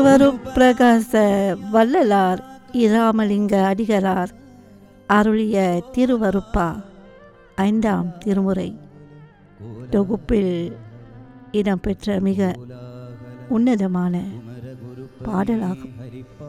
திருவருட்பிரகாச வள்ளலார் இராமலிங்க அடிகளார் அருளிய திருவருட்பா 5ஆம் திருமுறை தொகுப்பில் இடம்பெற்ற மிக உன்னதமான பாடலாகும்.